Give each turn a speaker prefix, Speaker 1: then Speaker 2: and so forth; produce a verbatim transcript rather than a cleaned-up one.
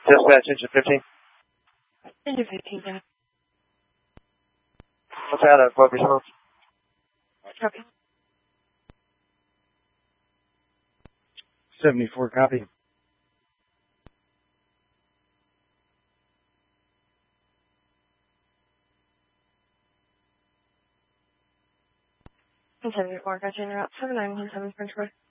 Speaker 1: Dispatch, engine fifteen.
Speaker 2: Engine fifteen, yeah.
Speaker 1: What's that? Uh, what response?
Speaker 2: Copy.
Speaker 3: seventy-four, copy.
Speaker 2: seventy-four, gotcha, in route seven nine one seven, French Road.